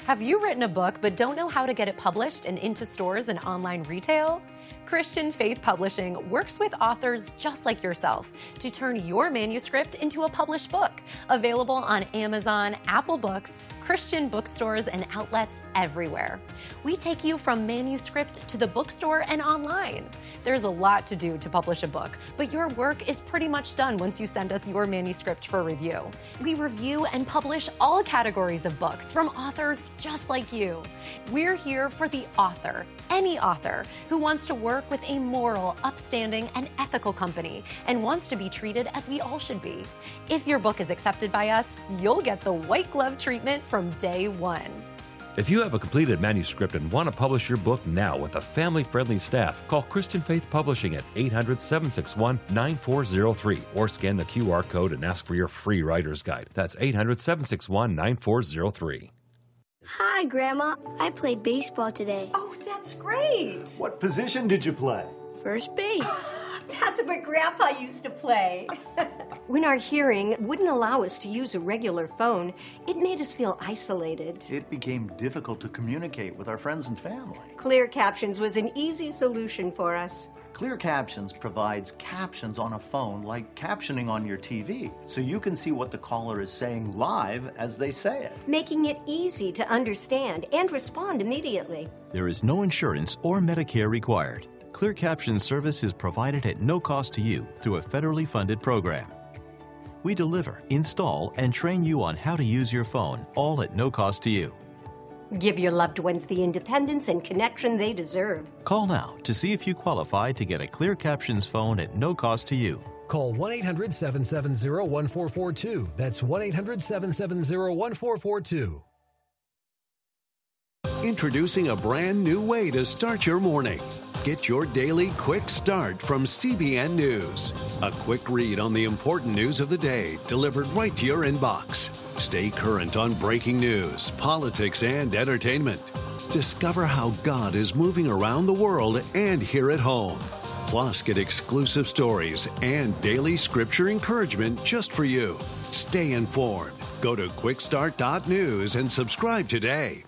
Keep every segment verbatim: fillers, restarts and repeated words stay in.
Have you written a book but don't know how to get it published and into stores and online retail? Christian Faith Publishing works with authors just like yourself to turn your manuscript into a published book, available on Amazon, Apple Books, Christian bookstores, and outlets everywhere. We take you from manuscript to the bookstore and online. There's a lot to do to publish a book, but your work is pretty much done once you send us your manuscript for review. We review and publish all categories of books from authors just like you. We're here for the author, any author, who wants to work with a moral, upstanding, and ethical company and wants to be treated as we all should be. If your book is accepted by us, you'll get the white glove treatment from day one. If you have a completed manuscript and want to publish your book now with a family-friendly staff, call Christian Faith Publishing at eight hundred, seven six one, nine four zero three or scan the Q R code and ask for your free writer's guide. That's eight hundred, seven six one, nine four zero three. Hi, Grandma. I played baseball today. Oh, that's great. What position did you play? First base. That's what Grandpa used to play. When our hearing wouldn't allow us to use a regular phone, it made us feel isolated. It became difficult to communicate with our friends and family. Clear Captions was an easy solution for us. Clear Captions provides captions on a phone like captioning on your T V, so you can see what the caller is saying live as they say it, making it easy to understand and respond immediately. There is no insurance or Medicare required. Clear Captions service is provided at no cost to you through a federally funded program. We deliver, install, and train you on how to use your phone, all at no cost to you. Give your loved ones the independence and connection they deserve. Call now to see if you qualify to get a Clear Captions phone at no cost to you. Call one eight hundred, seven seven zero, one four four two. That's one eight hundred, seven seven zero, one four four two. Introducing a brand new way to start your morning. Get your daily quick start from C B N News. A quick read on the important news of the day delivered right to your inbox. Stay current on breaking news, politics, and entertainment. Discover how God is moving around the world and here at home. Plus, get exclusive stories and daily scripture encouragement just for you. Stay informed. Go to quick start dot news and subscribe today.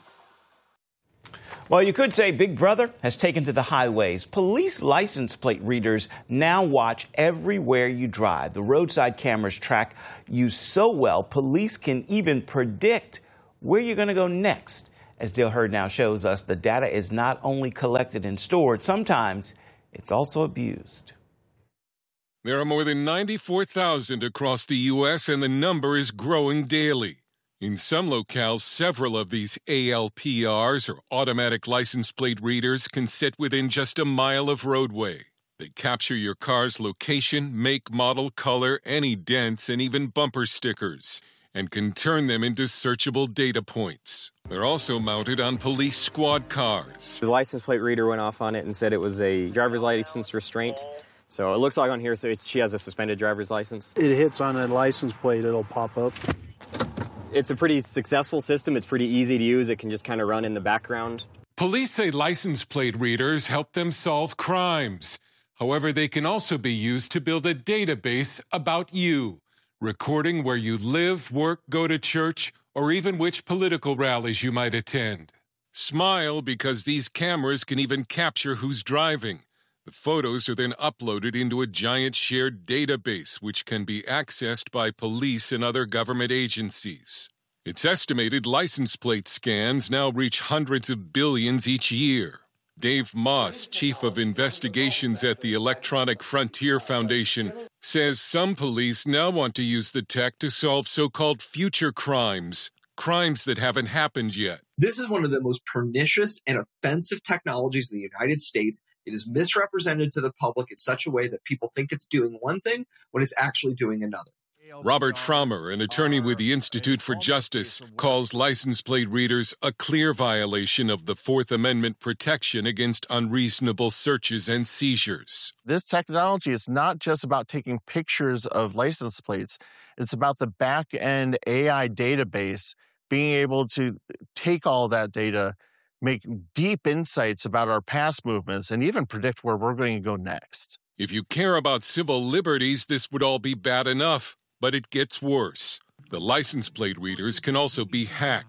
Well, you could say Big Brother has taken to the highways. Police license plate readers now watch everywhere you drive. The roadside cameras track you so well, police can even predict where you're going to go next. As Dale Hurd now shows us, the data is not only collected and stored, sometimes it's also abused. There are more than ninety-four thousand across the U S, and the number is growing daily. In some locales, several of these A L P Rs, or automatic license plate readers, can sit within just a mile of roadway. They capture your car's location, make, model, color, any dents, and even bumper stickers, and can turn them into searchable data points. They're also mounted on police squad cars. The license plate reader went off on it and said it was a driver's license restraint. So it looks like on here, so it's, she has a suspended driver's license. It hits on a license plate, it'll pop up. It's a pretty successful system. It's pretty easy to use. It can just kind of run in the background. Police say license plate readers help them solve crimes. However, they can also be used to build a database about you, recording where you live, work, go to church, or even which political rallies you might attend. Smile, because these cameras can even capture who's driving. The photos are then uploaded into a giant shared database, which can be accessed by police and other government agencies. It's estimated license plate scans now reach hundreds of billions each year. Dave Moss, chief of investigations at the Electronic Frontier Foundation, says some police now want to use the tech to solve so-called future crimes, crimes that haven't happened yet. This is one of the most pernicious and offensive technologies in the United States. It is misrepresented to the public in such a way that people think it's doing one thing when it's actually doing another. Robert Frommer, an attorney with the Institute for Justice, calls license plate readers a clear violation of the Fourth Amendment protection against unreasonable searches and seizures. This technology is not just about taking pictures of license plates. It's about the back-end A I database being able to take all that data, make deep insights about our past movements, and even predict where we're going to go next. If you care about civil liberties, this would all be bad enough, but it gets worse. The license plate readers can also be hacked.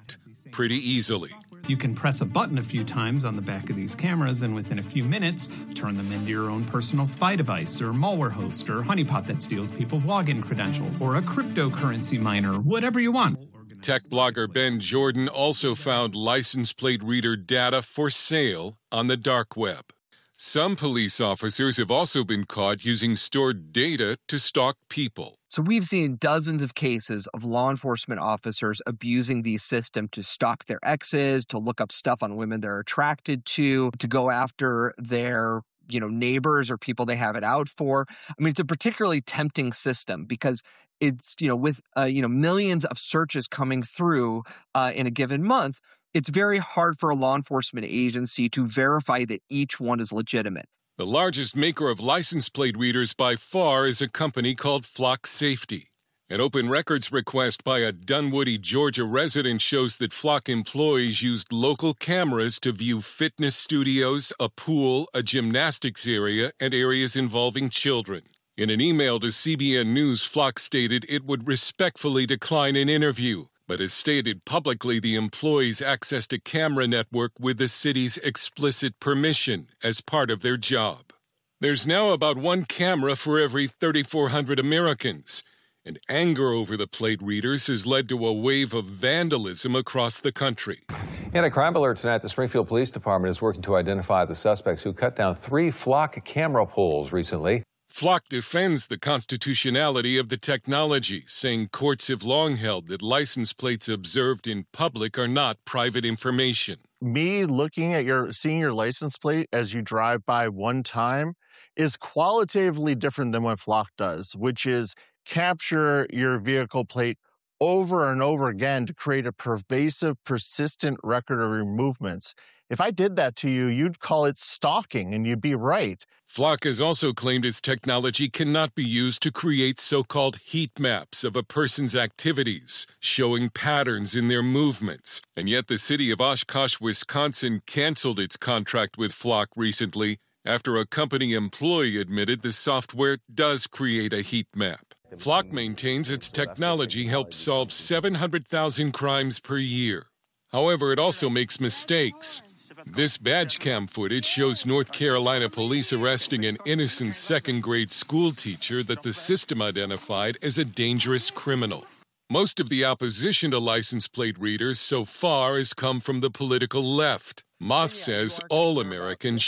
pretty easily. You can press a button a few times on the back of these cameras and within a few minutes turn them into your own personal spy device or malware host or honeypot that steals people's login credentials or a cryptocurrency miner, whatever you want. Tech blogger Ben Jordan also found license plate reader data for sale on the dark web. Some police officers have also been caught using stored data to stalk people. So we've seen dozens of cases of law enforcement officers abusing the system to stalk their exes, to look up stuff on women they're attracted to, to go after their, you know, neighbors or people they have it out for. I mean, it's a particularly tempting system because it's, you know, with, uh, you know, millions of searches coming through uh, in a given month, it's very hard for a law enforcement agency to verify that each one is legitimate. The largest maker of license plate readers by far is a company called Flock Safety. An open records request by a Dunwoody, Georgia resident shows that Flock employees used local cameras to view fitness studios, a pool, a gymnastics area, and areas involving children. In an email to C B N News, Flock stated it would respectfully decline an interview, but has stated publicly the employees accessed a camera network with the city's explicit permission as part of their job. There's now about one camera for every thirty-four hundred Americans, and anger over the plate readers has led to a wave of vandalism across the country. In a crime alert tonight, the Springfield Police Department is working to identify the suspects who cut down three Flock camera poles recently. Flock defends the constitutionality of the technology, saying courts have long held that license plates observed in public are not private information. Me looking at your, seeing your license plate as you drive by one time is qualitatively different than what Flock does, which is capture your vehicle plate over and over again to create a pervasive, persistent record of your movements. If I did that to you, you'd call it stalking, and you'd be right. Flock has also claimed its technology cannot be used to create so-called heat maps of a person's activities, showing patterns in their movements. And yet the city of Oshkosh, Wisconsin, canceled its contract with Flock recently after a company employee admitted the software does create a heat map. Flock maintains its technology helps solve seven hundred thousand crimes per year. However, it also makes mistakes. This badge cam footage shows North Carolina police arresting an innocent second-grade school teacher that the system identified as a dangerous criminal. Most of the opposition to license plate readers so far has come from the political left. Moss says all Americans